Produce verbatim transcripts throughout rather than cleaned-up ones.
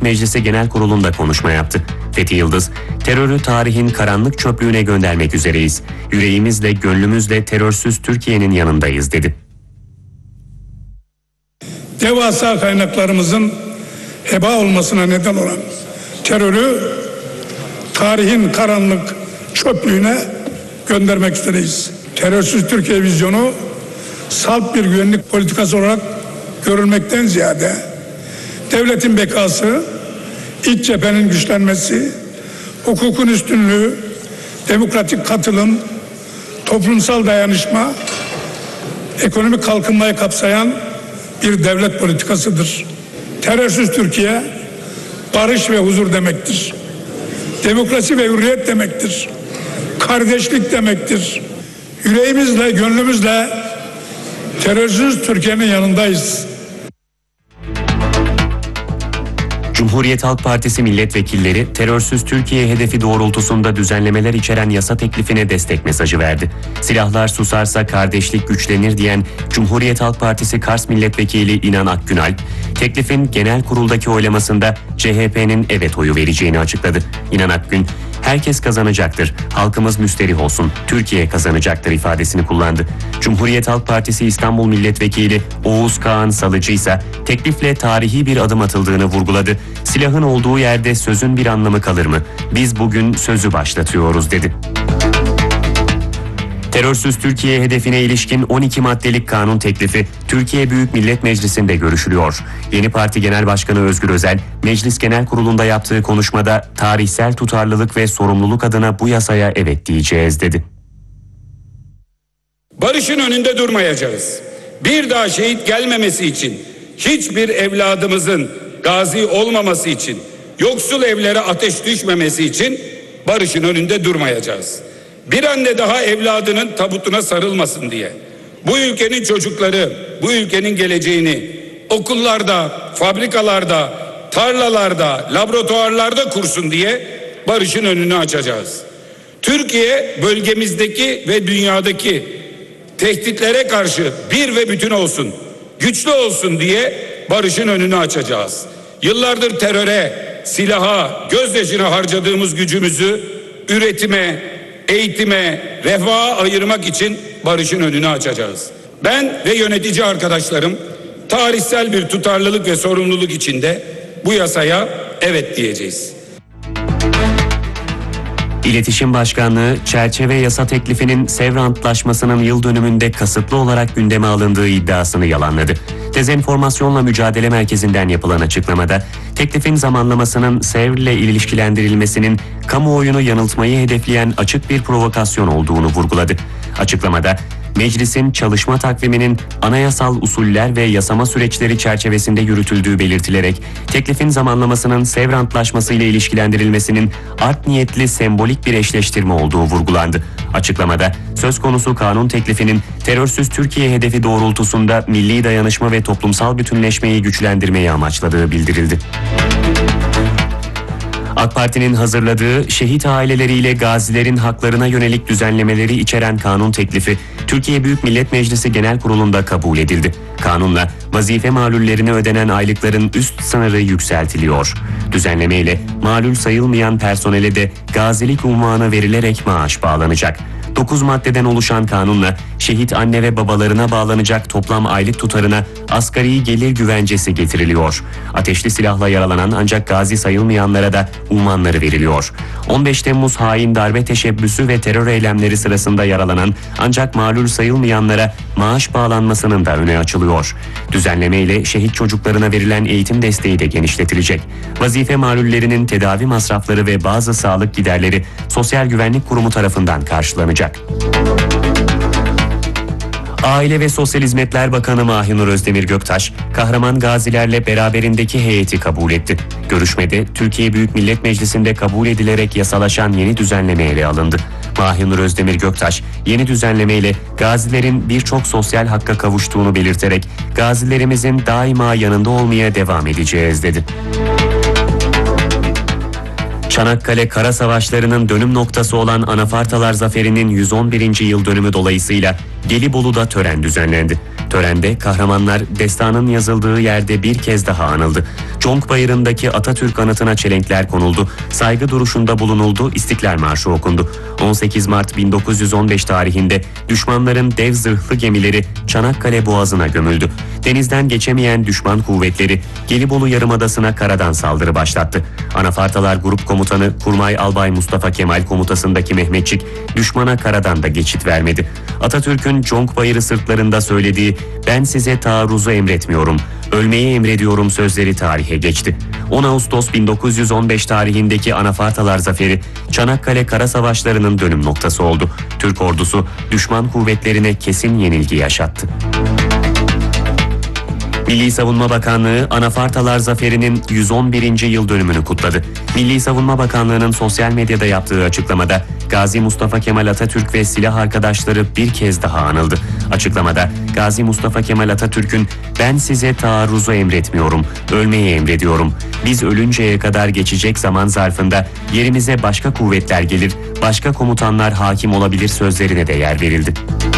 Meclisi Genel Kurulu'nda konuşma yaptı. Fethi Yıldız, terörü tarihin karanlık çöplüğüne göndermek üzereyiz. Yüreğimizle, gönlümüzle terörsüz Türkiye'nin yanındayız dedi. Devasa kaynaklarımızın heba olmasına neden olan terörü tarihin karanlık çöplüğüne göndermek üzereyiz. Terörsüz Türkiye vizyonu salt bir güvenlik politikası olarak görülmekten ziyade devletin bekası, iç cephenin güçlenmesi, hukukun üstünlüğü, demokratik katılım, toplumsal dayanışma, ekonomik kalkınmayı kapsayan bir devlet politikasıdır. Terörsüz Türkiye, barış ve huzur demektir. Demokrasi ve hürriyet demektir. Kardeşlik demektir. Yüreğimizle, gönlümüzle terörsüz Türkiye'nin yanındayız. Cumhuriyet Halk Partisi milletvekilleri terörsüz Türkiye hedefi doğrultusunda düzenlemeler içeren yasa teklifine destek mesajı verdi. Silahlar susarsa kardeşlik güçlenir diyen Cumhuriyet Halk Partisi Kars Milletvekili İnan Akgünalp, teklifin genel kuruldaki oylamasında C H P'nin evet oyu vereceğini açıkladı. İnan Akgün, herkes kazanacaktır, halkımız müsterih olsun, Türkiye kazanacaktır ifadesini kullandı. Cumhuriyet Halk Partisi İstanbul Milletvekili Oğuz Kağan Salıcı ise teklifle tarihi bir adım atıldığını vurguladı. Silahın olduğu yerde sözün bir anlamı kalır mı? Biz bugün sözü başlatıyoruz dedi. Terörsüz Türkiye hedefine ilişkin on iki maddelik kanun teklifi Türkiye Büyük Millet Meclisi'nde görüşülüyor. Yeni Parti Genel Başkanı Özgür Özel, Meclis Genel Kurulu'nda yaptığı konuşmada tarihsel tutarlılık ve sorumluluk adına bu yasaya evet diyeceğiz dedi. Barışın önünde durmayacağız. Bir daha şehit gelmemesi için, hiçbir evladımızın gazi olmaması için, yoksul evlere ateş düşmemesi için barışın önünde durmayacağız. Bir anne daha evladının tabutuna sarılmasın diye, bu ülkenin çocukları, bu ülkenin geleceğini okullarda, fabrikalarda, tarlalarda, laboratuvarlarda kursun diye barışın önünü açacağız. Türkiye bölgemizdeki ve dünyadaki tehditlere karşı bir ve bütün olsun, güçlü olsun diye barışın önünü açacağız. Yıllardır teröre, silaha, gözyaşına harcadığımız gücümüzü üretime, eğitime, refaha ayırmak için barışın önünü açacağız. Ben ve yönetici arkadaşlarım tarihsel bir tutarlılık ve sorumluluk içinde bu yasaya evet diyeceğiz. İletişim Başkanlığı, çerçeve yasa teklifinin Sevr Antlaşması'nın yıl dönümünde kasıtlı olarak gündeme alındığı iddiasını yalanladı. Dezenformasyonla Mücadele Merkezi'nden yapılan açıklamada, teklifin zamanlamasının Sevr'le ilişkilendirilmesinin kamuoyunu yanıltmayı hedefleyen açık bir provokasyon olduğunu vurguladı. Açıklamada, meclisin çalışma takviminin anayasal usuller ve yasama süreçleri çerçevesinde yürütüldüğü belirtilerek, teklifin zamanlamasının Sevr Antlaşması ile ilişkilendirilmesinin art niyetli sembolik bir eşleştirme olduğu vurgulandı. Açıklamada, söz konusu kanun teklifinin terörsüz Türkiye hedefi doğrultusunda milli dayanışma ve toplumsal bütünleşmeyi güçlendirmeyi amaçladığı bildirildi. AK Parti'nin hazırladığı şehit aileleriyle gazilerin haklarına yönelik düzenlemeleri içeren kanun teklifi Türkiye Büyük Millet Meclisi Genel Kurulu'nda kabul edildi. Kanunla vazife malullerine ödenen aylıkların üst sınırı yükseltiliyor. Düzenleme ile malul sayılmayan personele de gazilik unvanı verilerek maaş bağlanacak. dokuz maddeden oluşan kanunla şehit anne ve babalarına bağlanacak toplam aylık tutarına asgari gelir güvencesi getiriliyor. Ateşli silahla yaralanan ancak gazi sayılmayanlara da unvanları veriliyor. on beş Temmuz hain darbe teşebbüsü ve terör eylemleri sırasında yaralanan ancak malul sayılmayanlara maaş bağlanmasının da öne açılıyor. Düzenleme ile şehit çocuklarına verilen eğitim desteği de genişletilecek. Vazife malullerinin tedavi masrafları ve bazı sağlık giderleri Sosyal Güvenlik Kurumu tarafından karşılanacak. Aile ve Sosyal Hizmetler Bakanı Mahinur Özdemir Göktaş, kahraman gazilerle beraberindeki heyeti kabul etti. Görüşmede Türkiye Büyük Millet Meclisi'nde kabul edilerek yasalaşan yeni düzenleme ele alındı. Mahinur Özdemir Göktaş, yeni düzenlemeyle gazilerin birçok sosyal hakka kavuştuğunu belirterek gazilerimizin daima yanında olmaya devam edeceğiz dedi. Çanakkale Kara Savaşları'nın dönüm noktası olan Anafartalar Zaferi'nin yüz on birinci yıl dönümü dolayısıyla Gelibolu'da tören düzenlendi. Törende kahramanlar destanın yazıldığı yerde bir kez daha anıldı. Conk Bayırı'ndaki Atatürk anıtına çelenkler konuldu. Saygı duruşunda bulunuldu, İstiklal Marşı okundu. on sekiz Mart bin dokuz yüz on beş tarihinde düşmanların dev zırhlı gemileri Çanakkale Boğazı'na gömüldü. Denizden geçemeyen düşman kuvvetleri Gelibolu Yarımadası'na karadan saldırı başlattı. Anafartalar Grup Komutanı Kurmay Albay Mustafa Kemal komutasındaki Mehmetçik düşmana karadan da geçit vermedi. Atatürk'ün Conk Bayırı sırtlarında söylediği "Ben size taarruzu emretmiyorum, ölmeyi emrediyorum" sözleri tarihe geçti. on Ağustos bin dokuz yüz on beş tarihindeki Anafartalar zaferi Çanakkale Kara Savaşları'nın dönüm noktası oldu. Türk ordusu düşman kuvvetlerine kesin yenilgi yaşattı. Milli Savunma Bakanlığı Anafartalar Zaferi'nin yüz on birinci yıl dönümünü kutladı. Milli Savunma Bakanlığı'nın sosyal medyada yaptığı açıklamada Gazi Mustafa Kemal Atatürk ve silah arkadaşları bir kez daha anıldı. Açıklamada Gazi Mustafa Kemal Atatürk'ün "Ben size taarruzu emretmiyorum, ölmeyi emrediyorum. Biz ölünceye kadar geçecek zaman zarfında yerimize başka kuvvetler gelir, başka komutanlar hakim olabilir" sözlerine de yer verildi.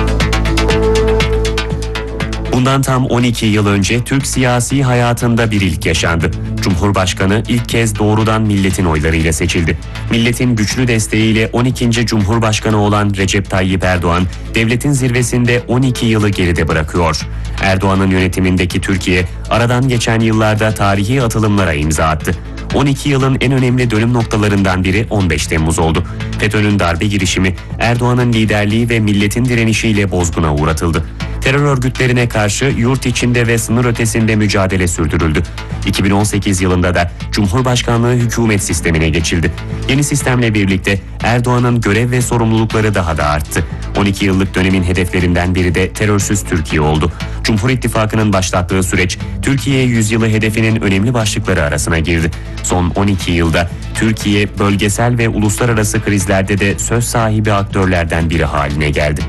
Bundan tam on iki yıl önce Türk siyasi hayatında bir ilk yaşandı. Cumhurbaşkanı ilk kez doğrudan milletin oylarıyla seçildi. Milletin güçlü desteğiyle on ikinci Cumhurbaşkanı olan Recep Tayyip Erdoğan, devletin zirvesinde on iki yılı geride bırakıyor. Erdoğan'ın yönetimindeki Türkiye, aradan geçen yıllarda tarihi atılımlara imza attı. on iki yılın en önemli dönüm noktalarından biri on beş Temmuz oldu. FETÖ'nün darbe girişimi Erdoğan'ın liderliği ve milletin direnişiyle bozguna uğratıldı. Terör örgütlerine karşı yurt içinde ve sınır ötesinde mücadele sürdürüldü. iki bin on sekiz yılında da Cumhurbaşkanlığı hükümet sistemine geçildi. Yeni sistemle birlikte Erdoğan'ın görev ve sorumlulukları daha da arttı. on iki yıllık dönemin hedeflerinden biri de terörsüz Türkiye oldu. Cumhur İttifakı'nın başlattığı süreç Türkiye yüzyılı hedefinin önemli başlıkları arasına girdi. Son on iki yılda Türkiye bölgesel ve uluslararası krizlerde de söz sahibi aktörlerden biri haline geldi.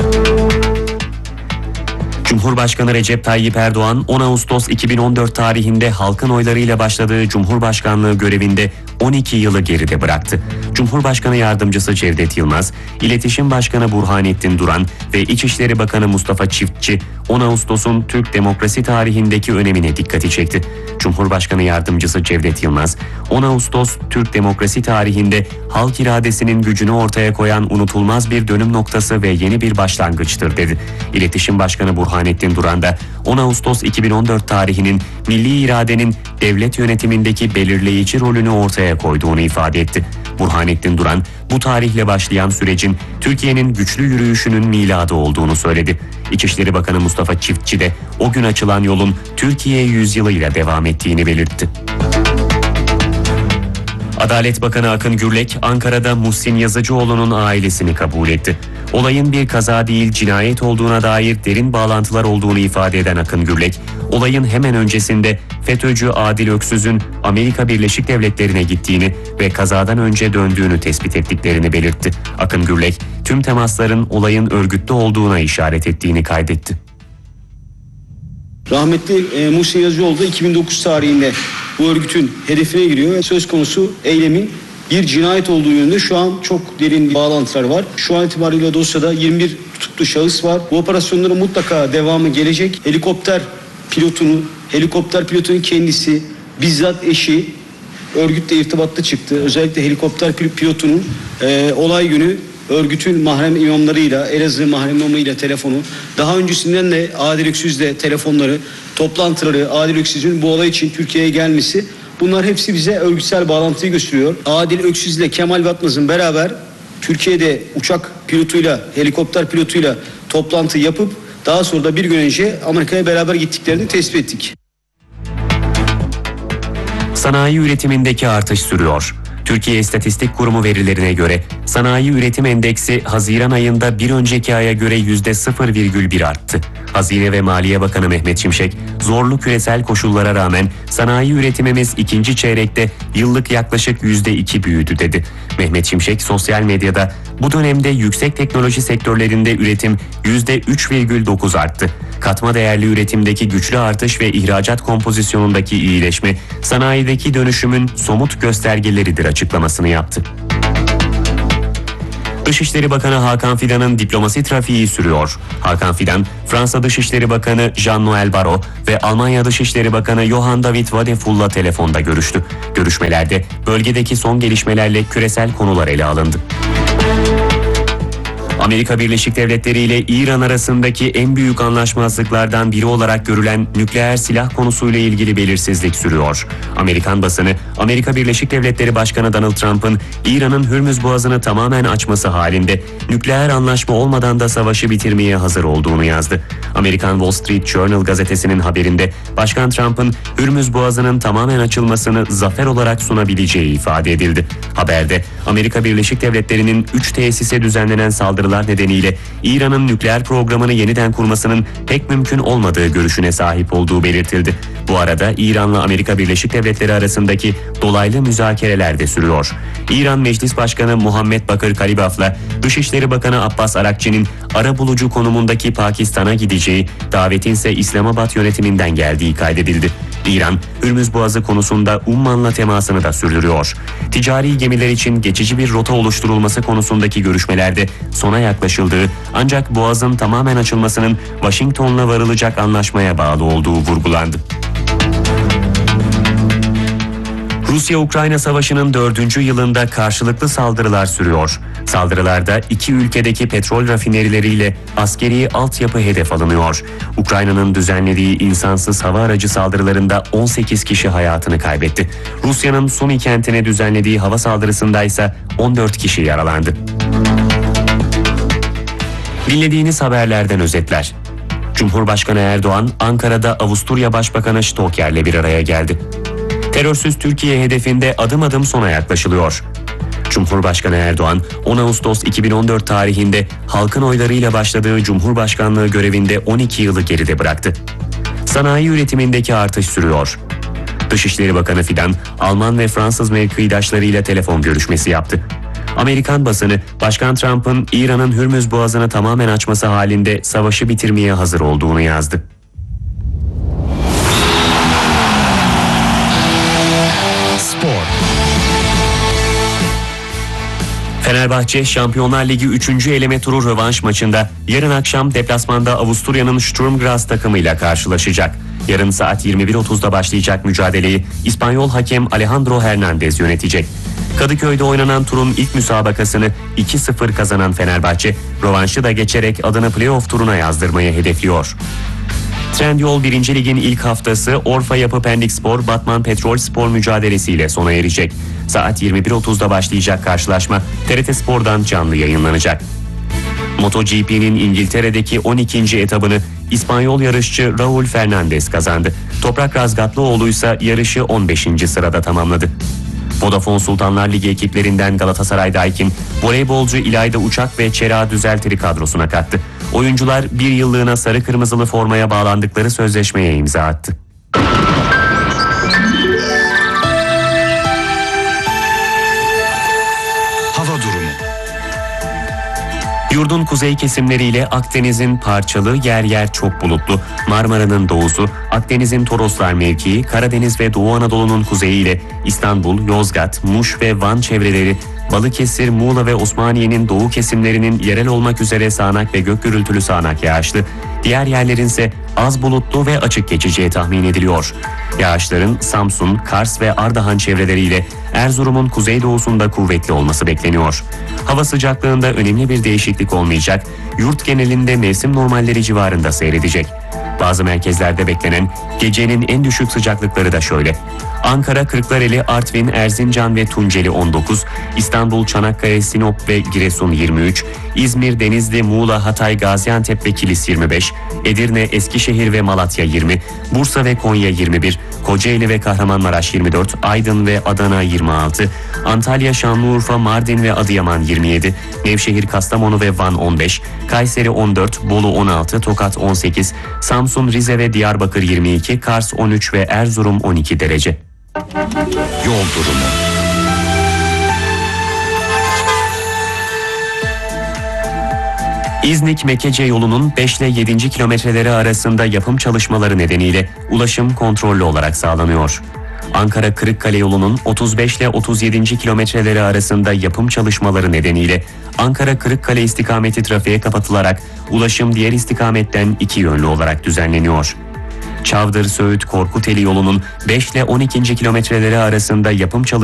Cumhurbaşkanı Recep Tayyip Erdoğan on Ağustos iki bin on dört tarihinde halkın oylarıyla başladığı Cumhurbaşkanlığı görevinde on iki yılı geride bıraktı. Cumhurbaşkanı Yardımcısı Cevdet Yılmaz, İletişim Başkanı Burhanettin Duran ve İçişleri Bakanı Mustafa Çiftçi on Ağustos'un Türk demokrasi tarihindeki önemine dikkati çekti. Cumhurbaşkanı Yardımcısı Cevdet Yılmaz, on Ağustos Türk demokrasi tarihinde halk iradesinin gücünü ortaya koyan unutulmaz bir dönüm noktası ve yeni bir başlangıçtır dedi. İletişim Başkanı Burhanettin Duran da on Ağustos iki bin on dört tarihinin milli iradenin devlet yönetimindeki belirleyici rolünü ortaya koyduğunu ifade etti. Burhanettin Duran, bu tarihle başlayan sürecin Türkiye'nin güçlü yürüyüşünün miladı olduğunu söyledi. İçişleri Bakanı Mustafa Çiftçi de o gün açılan yolun Türkiye yüzyılıyla devam ettiğini belirtti. Adalet Bakanı Akın Gürlek, Ankara'da Muhsin Yazıcıoğlu'nun ailesini kabul etti. Olayın bir kaza değil cinayet olduğuna dair derin bağlantılar olduğunu ifade eden Akın Gürlek, olayın hemen öncesinde FETÖ'cü Adil Öksüz'ün Amerika Birleşik Devletleri'ne gittiğini ve kazadan önce döndüğünü tespit ettiklerini belirtti. Akın Gürlek, tüm temasların olayın örgütlü olduğuna işaret ettiğini kaydetti. Rahmetli e, Muhsin Yazıcıoğlu da iki bin dokuz tarihinde bu örgütün hedefine giriyor ve söz konusu eylemin bir cinayet olduğu yönünde şu an çok derin bağlantılar var. Şu an itibariyle dosyada yirmi bir tutuklu şahıs var. Bu operasyonların mutlaka devamı gelecek. Helikopter pilotunu, helikopter pilotunun kendisi, bizzat eşi örgütle irtibatta çıktı. Özellikle helikopter pilotunun e, olay günü örgütün mahrem imamlarıyla, Elazığ mahrem imamıyla telefonu, daha öncesinden de Adil Öksüz'le telefonları, toplantıları, Adil Öksüz'ün bu olay için Türkiye'ye gelmesi, bunlar hepsi bize örgütsel bağlantıyı gösteriyor. Adil Öksüz'le Kemal Batmaz'ın beraber Türkiye'de uçak pilotuyla, helikopter pilotuyla toplantı yapıp daha sonra da bir gün önce Amerika'ya beraber gittiklerini tespit ettik. Sanayi üretimindeki artış sürüyor. Türkiye İstatistik Kurumu verilerine göre sanayi üretim endeksi Haziran ayında bir önceki aya göre yüzde sıfır virgül bir arttı. Hazine ve Maliye Bakanı Mehmet Şimşek, zorlu küresel koşullara rağmen sanayi üretimimiz ikinci çeyrekte yıllık yaklaşık yüzde iki büyüdü dedi. Mehmet Şimşek sosyal medyada bu dönemde yüksek teknoloji sektörlerinde üretim yüzde üç virgül dokuz arttı. Katma değerli üretimdeki güçlü artış ve ihracat kompozisyonundaki iyileşme sanayideki dönüşümün somut göstergeleridir açıklamasını yaptı. Dışişleri Bakanı Hakan Fidan'ın diplomasi trafiği sürüyor. Hakan Fidan, Fransa Dışişleri Bakanı Jean-Noël Barrot ve Almanya Dışişleri Bakanı Johann David Wadefull'la telefonda görüştü. Görüşmelerde bölgedeki son gelişmelerle küresel konular ele alındı. Amerika Birleşik Devletleri ile İran arasındaki en büyük anlaşmazlıklardan biri olarak görülen nükleer silah konusuyla ilgili belirsizlik sürüyor. Amerikan basını, Amerika Birleşik Devletleri Başkanı Donald Trump'ın İran'ın Hürmüz Boğazı'nı tamamen açması halinde nükleer anlaşma olmadan da savaşı bitirmeye hazır olduğunu yazdı. Amerikan Wall Street Journal gazetesinin haberinde Başkan Trump'ın Hürmüz Boğazı'nın tamamen açılmasını zafer olarak sunabileceği ifade edildi. Haberde Amerika Birleşik Devletleri'nin üç tesise düzenlenen saldırılar nedeniyle İran'ın nükleer programını yeniden kurmasının pek mümkün olmadığı görüşüne sahip olduğu belirtildi. Bu arada İran'la Amerika Birleşik Devletleri arasındaki dolaylı müzakereler de sürüyor. İran Meclis Başkanı Muhammed Bakır Kalibaf'la Dışişleri Bakanı Abbas Arakçı'nın arabulucu konumundaki Pakistan'a gideceği, davetin ise İslamabad yönetiminden geldiği kaydedildi. İran, Hürmüz Boğazı konusunda Umman'la temasını da sürdürüyor. Ticari gemiler için geçici bir rota oluşturulması konusundaki görüşmelerde sona yaklaşıldığı, ancak Boğaz'ın tamamen açılmasının Washington'la varılacak anlaşmaya bağlı olduğu vurgulandı. Rusya-Ukrayna Savaşı'nın dördüncü yılında karşılıklı saldırılar sürüyor. Saldırılarda iki ülkedeki petrol rafinerileriyle askeri altyapı hedef alınıyor. Ukrayna'nın düzenlediği insansız hava aracı saldırılarında on sekiz kişi hayatını kaybetti. Rusya'nın Sumi kentine düzenlediği hava saldırısında ise on dört kişi yaralandı. Dinlediğiniz haberlerden özetler. Cumhurbaşkanı Erdoğan, Ankara'da Avusturya Başbakanı Stocker'le bir araya geldi. Terörsüz Türkiye hedefinde adım adım sona yaklaşılıyor. Cumhurbaşkanı Erdoğan, on Ağustos iki bin on dört tarihinde halkın oylarıyla başladığı Cumhurbaşkanlığı görevinde on iki yılı geride bıraktı. Sanayi üretimindeki artış sürüyor. Dışişleri Bakanı Fidan, Alman ve Fransız mevkidaşlarıyla telefon görüşmesi yaptı. Amerikan basını, Başkan Trump'ın İran'ın Hürmüz Boğazı'nı tamamen açması halinde savaşı bitirmeye hazır olduğunu yazdı. Fenerbahçe, Şampiyonlar Ligi üçüncü eleme turu rövanş maçında yarın akşam deplasmanda Avusturya'nın Sturm Graz takımıyla karşılaşacak. Yarın saat yirmi bir otuzda başlayacak mücadeleyi İspanyol hakem Alejandro Hernandez yönetecek. Kadıköy'de oynanan turun ilk müsabakasını iki sıfır kazanan Fenerbahçe, rövanşı da geçerek adını playoff turuna yazdırmayı hedefliyor. Trendyol birinci Lig'in ilk haftası Orfa Yapı Pendikspor Batman Petrol Spor mücadelesiyle sona erecek. Saat yirmi bir otuzda başlayacak karşılaşma T R T Spor'dan canlı yayınlanacak. MotoGP'nin İngiltere'deki on ikinci etabını İspanyol yarışçı Raul Fernandez kazandı. Toprak Razgatlıoğlu ise yarışı on beşinci sırada tamamladı. Vodafone Sultanlar Ligi ekiplerinden Galatasaray Daikin, voleybolcu İlayda Uçak ve Çera Düzeltiri kadrosuna kattı. Oyuncular bir yıllığına sarı kırmızılı formaya bağlandıkları sözleşmeye imza attı. Hava durumu. Yurdun kuzey kesimleriyle Akdeniz'in parçalı, yer yer çok bulutlu, Marmara'nın doğusu, Akdeniz'in Toroslar mevkii, Karadeniz ve Doğu Anadolu'nun kuzeyiyle İstanbul, Yozgat, Muş ve Van çevreleri, Balıkesir, Muğla ve Osmaniye'nin doğu kesimlerinin yerel olmak üzere sağanak ve gök gürültülü sağanak yağışlı, diğer yerlerin ise az bulutlu ve açık geçeceği tahmin ediliyor. Yağışların Samsun, Kars ve Ardahan çevreleriyle Erzurum'un kuzeydoğusunda kuvvetli olması bekleniyor. Hava sıcaklığında önemli bir değişiklik olmayacak, yurt genelinde mevsim normalleri civarında seyredecek. Bazı merkezlerde beklenen gecenin en düşük sıcaklıkları da şöyle: Ankara, Kırklareli, Artvin, Erzincan ve Tunceli on dokuz, İstanbul, Çanakkale, Sinop ve Giresun yirmi üç, İzmir, Denizli, Muğla, Hatay, Gaziantep ve Kilis yirmi beş, Edirne, Eskişehir ve Malatya yirmi, Bursa ve Konya yirmi bir, Kocaeli ve Kahramanmaraş yirmi dört, Aydın ve Adana yirmi altı, Antalya, Şanlıurfa, Mardin ve Adıyaman yirmi yedi, Nevşehir, Kastamonu ve Van on beş, Kayseri on dört, Bolu on altı, Tokat on sekiz, Samsun, Rize ve Diyarbakır yirmi iki, Kars on üç ve Erzurum on iki derece. Yol durumu. İznik-Mekece yolunun beş ile yedinci kilometreleri arasında yapım çalışmaları nedeniyle ulaşım kontrollü olarak sağlanıyor. Ankara-Kırıkkale yolunun otuz beş ile otuz yedinci kilometreleri arasında yapım çalışmaları nedeniyle Ankara-Kırıkkale istikameti trafiğe kapatılarak ulaşım diğer istikametten iki yönlü olarak düzenleniyor. Çavdır-Söğüt-Korkuteli yolunun beş ile on ikinci kilometreleri arasında yapım çalışmaları